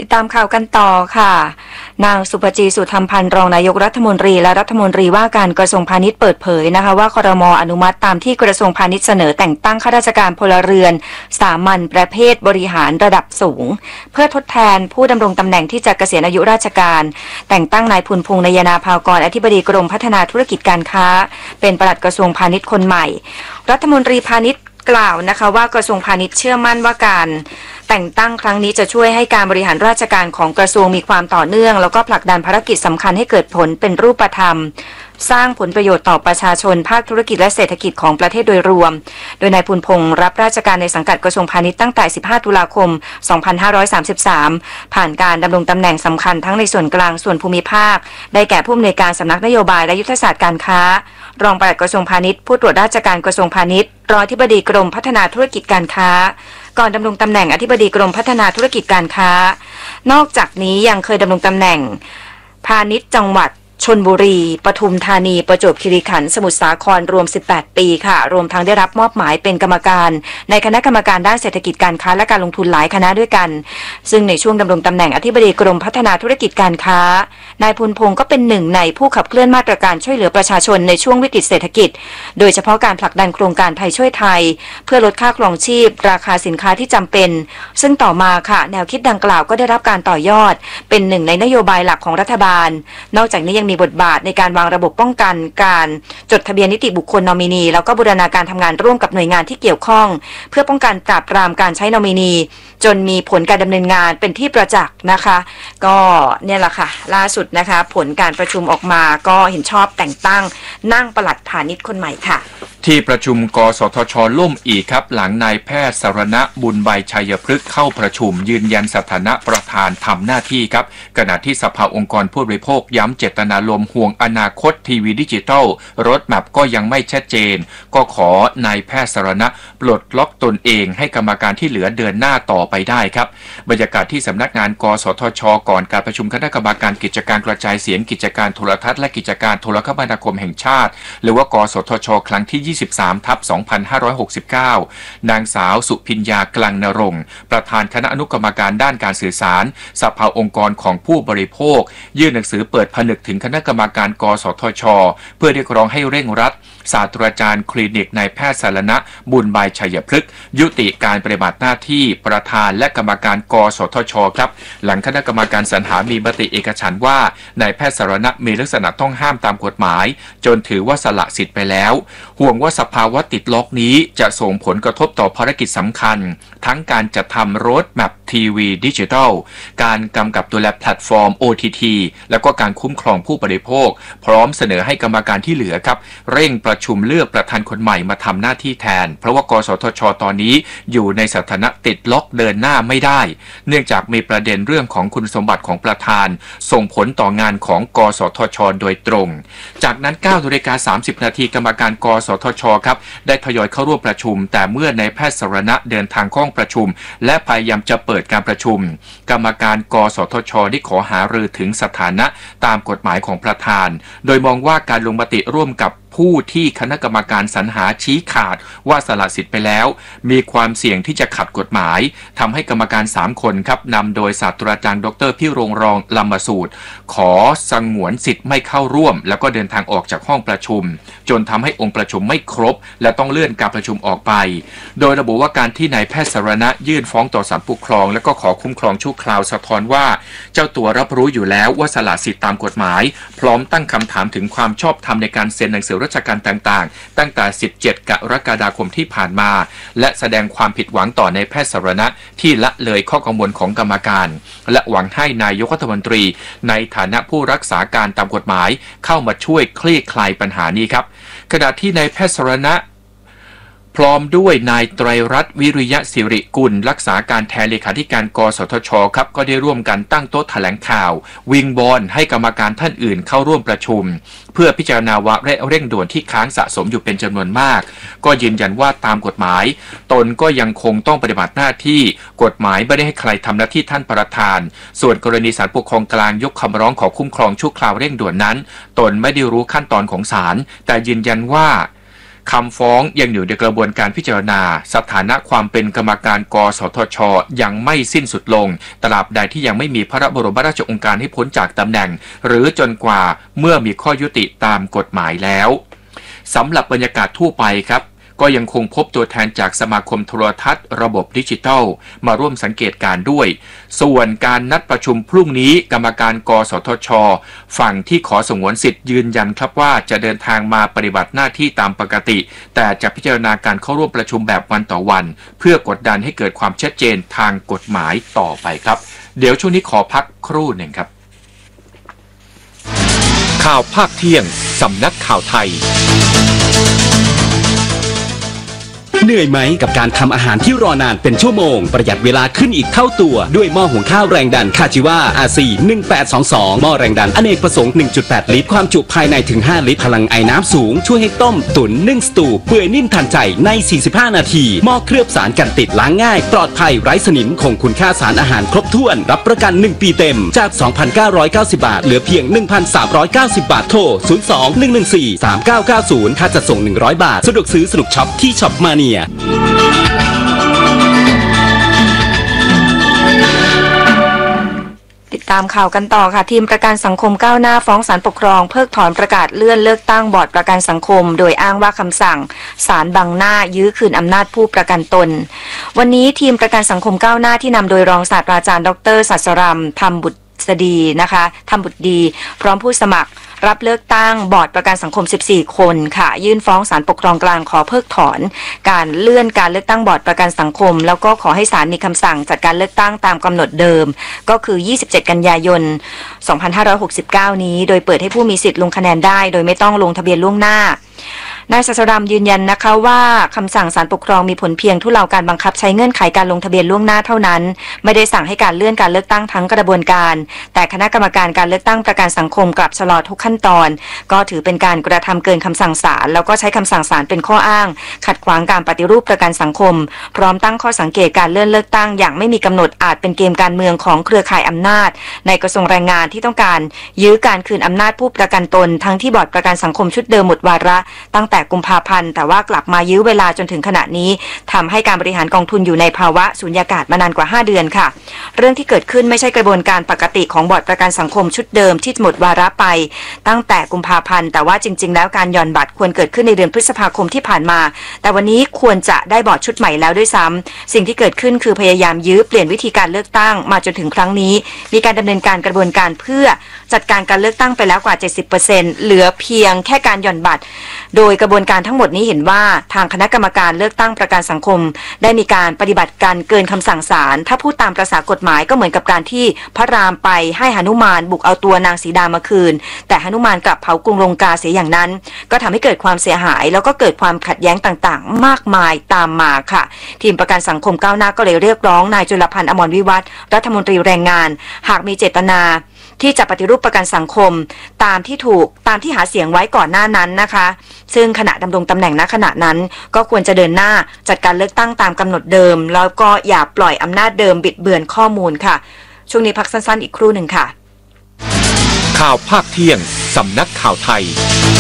ติดตามข่าวกันต่อค่ะนางสุภจี สุธรรมพันธ์รองนายกรัฐมนตรีและรัฐมนตรีว่าการกระทรวงพาณิชย์เปิดเผยนะคะว่าครม.อนุมัติตามที่กระทรวงพาณิชย์เสนอแต่งตั้งข้าราชการพลเรือนสามัญประเภทบริหารระดับสูงเพื่อทดแทนผู้ดำรงตำแหน่งที่จะเกษียณอายุราชการแต่งตั้งนายพุนพงษ์นยนาภากรอธิบดีกรมพัฒนาธุรกิจการค้าเป็นปลัดกระทรวงพาณิชย์คนใหม่รัฐมนตรีพาณิชย์กล่าวนะคะว่ากระทรวงพาณิชย์เชื่อมั่นว่าการแต่งตั้งครั้งนี้จะช่วยให้การบริหารราชการของกระทรวงมีความต่อเนื่องแล้วก็ผลักดันภารกิจสำคัญให้เกิดผลเป็นรูปธรรมสร้างผลประโยชน์ต่อประชาชนภาคธุรกิจและเศรษฐกิจของประเทศโดยรวมโดยนายพุนพงษ์รับราชการในสังกัดกระทรวงพาณิชย์ตั้งแต่15ตุลาคม2533ผ่านการดำรงตำแหน่งสำคัญทั้งในส่วนกลางส่วนภูมิภาคได้แก่ผู้อำนวยการสำนักนโยบายและยุทธศาสตร์การค้ารองปลัดกระทรวงพาณิชย์ผู้ตรวจราชการกระทรวงพาณิชย์รองอธิบดีกรมพัฒนาธุรกิจการค้าก่อนดำรงตำแหน่งอธิบดีกรมพัฒนาธุรกิจการค้านอกจากนี้ยังเคยดำรงตำแหน่งพาณิชย์จังหวัดชลบุรีปทุมธานีประจวบคีรีขันธ์สมุทรสาครรวม18ปีค่ะรวมทั้งได้รับมอบหมายเป็นกรรมการในคณะกรรมการด้านเศรษฐกิจการค้าและการลงทุนหลายคณะด้วยกันซึ่งในช่วงดำรงตำแหน่งอธิบดีกรมพัฒนาธุรกิจการค้านายพุนพงษ์ก็เป็นหนึ่งในผู้ขับเคลื่อนมาตรการช่วยเหลือประชาชนในช่วงวิกฤตเศรษฐกิจโดยเฉพาะการผลักดันโครงการไทยช่วยไทยเพื่อลดค่าครองชีพราคาสินค้าที่จำเป็นซึ่งต่อมาค่ะแนวคิดดังกล่าวก็ได้รับการต่อยอดเป็นหนึ่งในนโยบายหลักของรัฐบาลนอกจากนี้ยังมีบทบาทในการวางระบบป้องกันการจดทะเบียนนิติบุคคลนอมินีแล้วก็บูรณาการทำงานร่วมกับหน่วยงานที่เกี่ยวข้องเพื่อป้องกันปราบปรามการใช้นอมินีจนมีผลการดำเนินงานเป็นที่ประจักษ์นะคะก็เนี่ยแหละค่ะล่าสุดนะคะผลการประชุมออกมาก็เห็นชอบแต่งตั้งนั่งปลัดพาณิชย์คนใหม่ค่ะที่ประชุมกสทช.ล่มอีกครับหลังนายแพทย์สรณะบุญใบชัยพฤกษ์เข้าประชุมยืนยันสถานะประธานทำหน้าที่ครับขณะที่สภาองค์กรผู้บริโภคย้ำเจตนารมณ์ห่วงอนาคตทีวีดิจิทัลรถแมพก็ยังไม่ชัดเจนก็ขอนายแพทย์สรณะปลดล็อกตนเองให้กรรมการที่เหลือเดินหน้าต่อไปได้ครับบรรยากาศที่สำนักงานกสทช.ก่อนการประชุมคณะกรรมการกิจการกระจายเสียงกิจการโทรทัศน์และกิจการโทรคมนาคมแห่งชาติหรือว่ากสทช.ครั้งที่23/2569นางสาวสุพิญญากลังนรงค์ประธานคณะอนุกรรมการด้านการสื่อสารสภาองค์กรของผู้บริโภคยื่นหนังสือเปิดผนึกถึงคณะกรรมการกสทช.เพื่อเรียกร้องให้เร่งรัดศาสตราจารย์คลินิกนายแพทย์สรณะบุญใบชัยพฤกษ์ยุติการปฏิบัติหน้าที่ประธานและกรรมการกสทช.ครับหลังคณะกรรมการสรรหามีมติเอกฉันท์ว่านายแพทย์สรณะมีลักษณะต้องห้ามตามกฎหมายจนถือว่าสละสิทธิ์ไปแล้วห่วงว่าสภาวะติดล็อกนี้จะส่งผลกระทบต่อภารกิจสำคัญทั้งการจัดทำโรดแมพทีวีดิจิทัลการกำกับดูแลแพลตฟอร์ม OTT แล้วก็การคุ้มครองผู้บริโภคพร้อมเสนอให้กรรมการที่เหลือครับเร่งประชุมเลือกประธานคนใหม่มาทำหน้าที่แทนเพราะว่ากสทช.ตอนนี้อยู่ในสถานะติดล็อกเดินหน้าไม่ได้เนื่องจากมีประเด็นเรื่องของคุณสมบัติของประธานส่งผลต่องานของกสทช.โดยตรงจากนั้น 9:30 นาทีกรรมการกสทช.ครับได้ทยอยเข้าร่วมประชุมแต่เมื่อนายแพทย์สรณะเดินทางเข้าห้องประชุมและพยายามจะเปิดการประชุมกรรมการกสทช.ได้ขอหารือถึงสถานะตามกฎหมายของประธานโดยมองว่าการลงมติร่วมกับผู้ที่คณะกรรมการสรรหาชี้ขาดว่าสละสิทธิ์ไปแล้วมีความเสี่ยงที่จะขัดกฎหมายทำให้กรรมการ3คนครับนำโดยศาสตราจารย์ดร.พิรงรองลำมสูตรขอสงวนสิทธิ์ไม่เข้าร่วมแล้วก็เดินทางออกจากห้องประชุมจนทำให้องค์ประชุมไม่ครบและต้องเลื่อนการประชุมออกไปโดยระบุว่าการที่นายแพทย์สรณะยื่นฟ้องต่อศาลปกครองและก็ขอคุ้มครองชั่วคราวสะท้อนว่าเจ้าตัวรับรู้อยู่แล้วว่าสละสิทธิ์ตามกฎหมายพร้อมตั้งคำถามถึงความชอบธรรมในการเซ็นหนังสือราชการต่างๆตั้งแต่17 กรกฎาคมที่ผ่านมาและแสดงความผิดหวังต่อนายแพทย์สรณะที่ละเลยข้อกังวลของกรรมการและหวังให้นายกรัฐมนตรีในฐานะผู้รักษาการตามกฎหมายเข้ามาช่วยคลี่คลายปัญหานี้ครับขณะที่นายแพทย์สรณะพร้อมด้วยนายไตรรัตน์วิริยะสิริกุลรักษาการแทนเลขาธิการกสทช.ครับก็ได้ร่วมกันตั้งโต๊ะแถลงข่าววิงวอนให้กรรมการท่านอื่นเข้าร่วมประชุมเพื่อพิจารณาวาระเร่งด่วนที่ค้างสะสมอยู่เป็นจำนวนมากก็ยืนยันว่าตามกฎหมายตนก็ยังคงต้องปฏิบัติหน้าที่กฎหมายไม่ได้ให้ใครทำหน้าที่ท่านประธานส่วนกรณีศาลปกครองกลางยกคำร้องขอคุ้มครองชั่วคราวเร่งด่วนนั้นตนไม่ได้รู้ขั้นตอนของศาลแต่ยืนยันว่าคำฟ้องยังอยู่ในกระบวนการพิจารณาสถานะความเป็นกรรมการกสทช.ยังไม่สิ้นสุดลงตราบใดที่ยังไม่มีพระบรมราชโองการให้พ้นจากตำแหน่งหรือจนกว่าเมื่อมีข้อยุติตามกฎหมายแล้วสำหรับบรรยากาศทั่วไปครับก็ยังคงพบตัวแทนจากสมาคมโทรทัศน์ระบบดิจิทัลมาร่วมสังเกตการด้วยส่วนการนัดประชุมพรุ่งนี้กรรมการกสทช.ฝั่งที่ขอสงวนสิทธิ์ยืนยันครับว่าจะเดินทางมาปฏิบัติหน้าที่ตามปกติแต่จะพิจารณาการเข้าร่วมประชุมแบบวันต่อวันเพื่อกดดันให้เกิดความชัดเจนทางกฎหมายต่อไปครับเดี๋ยวช่วงนี้ขอพักครู่หนึ่งครับข่าวภาคเที่ยงสำนักข่าวไทยเหนื่อยไหมกับการทำอาหารที่รอนานเป็นชั่วโมงประหยัดเวลาขึ้นอีกเท่าตัวด้วยหม้อหุงข้าวแรงดันคาจิวา RC 1822หม้อแรงดันอเนกประสงค์ 1.8 ลิตรความจุภายในถึง5ลิตรพลังไอ้น้ำสูงช่วยให้ต้มตุ๋นนึ่งสตูเปื่อยนิ่มทันใจใน45นาทีหม้อเคลือบสารกันติดล้างง่ายปลอดภัยไร้สนิมคงคุณค่าสารอาหารครบถ้วนรับประกัน1ปีเต็มจาก 2,990 บาทเหลือเพียง 1,390 บาทโทร 02-114-3990 ค่าจัดส่ง100 บาทสะดวกซื้อสนุกช็อปที่ช็อปมาเนียติดตามข่าวกันต่อค่ะทีมประกันสังคมก้าวหน้าฟ้องศาลปกครองเพิกถอนประกาศเลื่อนเลือกตั้งบอร์ดประกันสังคมโดยอ้างว่าคำสั่งศาลบังหน้ายื้อคืนอำนาจผู้ประกันตนวันนี้ทีมประกันสังคมก้าวหน้าที่นำโดยรองศาสตราจารย์ดร.ศัสรัมธรรมบุตรดีนะคะธรรมบุตรดีพร้อมผู้สมัครรับเลือกตั้งบอร์ดประกันสังคม14คนค่ะยื่นฟ้องศาลปกครองกลางขอเพิกถอนการเลื่อนการเลือกตั้งบอร์ดประกันสังคมแล้วก็ขอให้ศาลมีคำสั่งจัดการเลือกตั้งตามกำหนดเดิมก็คือ27กันยายน2569นี้โดยเปิดให้ผู้มีสิทธิ์ลงคะแนนได้โดยไม่ต้องลงทะเบียนล่วงหน้านายศัสรัมยืนยันนะคะว่าคำสั่งศาลปกครองมีผลเพียงทุเลาการบังคับใช้เงื่อนไขการลงทะเบียนล่วงหน้าเท่านั้นไม่ได้สั่งให้การเลื่อนการเลือกตั้งทั้งกระบวนการแต่คณะกรรมการการเลือกตั้งประกันสังคมกลับชะลอทุกขั้นตอนก็ถือเป็นการกระทำเกินคำสั่งศาลแล้วก็ใช้คำสั่งศาลเป็นข้ออ้างขัดขวางการปฏิรูปประกันสังคมพร้อมตั้งข้อสังเกตการเลื่อนเลือกตั้งอย่างไม่มีกำหนดอาจเป็นเกมการเมืองของเครือข่ายอำนาจในกระทรวงแรงงานที่ต้องการยื้อการคืนอำนาจผู้ประกันตนทั้งที่บอร์ดประกันสังคมชุดเดิมหมดวาระตั้งแต่กุมภาพันธ์แต่ว่ากลับมายื้อเวลาจนถึงขณะนี้ทำให้การบริหารกองทุนอยู่ในภาวะสูญญากาศมานานกว่า5เดือนค่ะเรื่องที่เกิดขึ้นไม่ใช่กระบวนการปกติของบอร์ดประกันสังคมชุดเดิมที่หมดวาระไปตั้งแต่กุมภาพันธ์แต่ว่าจริงๆแล้วการหย่อนบัตรควรเกิดขึ้นในเดือนพฤษภาคมที่ผ่านมาแต่วันนี้ควรจะได้บอร์ดชุดใหม่แล้วด้วยซ้ำสิ่งที่เกิดขึ้นคือพยายามยื้อเปลี่ยนวิธีการเลือกตั้งมาจนถึงครั้งนี้มีการดำเนินการกระบวนการเพื่อจัดการการเลือกตั้งไปแล้วกว่า 70% เหลือเพียงแค่การหย่อนบัตรโดยกระบวนการทั้งหมดนี้เห็นว่าทางคณะกรรมการเลือกตั้งประกันสังคมได้มีการปฏิบัติการเกินคำสั่งศาลถ้าพูดตามประสากฎหมายก็เหมือนกับการที่พระรามไปให้หนุมานบุกเอาตัวนางสีดามาคืนแต่หนุมานกลับเผากรุงลงกาเสียอย่างนั้นก็ทำให้เกิดความเสียหายแล้วก็เกิดความขัดแย้งต่างๆมากมายตามมาค่ะทีมประกันสังคมก้าวหน้าก็เลยเรียกร้องนายจุลพันธ์อมรวิวัฒน์รัฐมนตรีแรงงานหากมีเจตนาที่จะปฏิรูปประกันสังคมตามที่หาเสียงไว้ก่อนหน้านั้นนะคะซึ่งขณะดำรงตำแหน่งณขณะนั้นก็ควรจะเดินหน้าจัดการเลือกตั้งตามกำหนดเดิมแล้วก็อย่าปล่อยอำนาจเดิมบิดเบือนข้อมูลค่ะช่วงนี้พักสั้นๆอีกครู่หนึ่งค่ะข่าวภาคเที่ยงสำนักข่าวไทย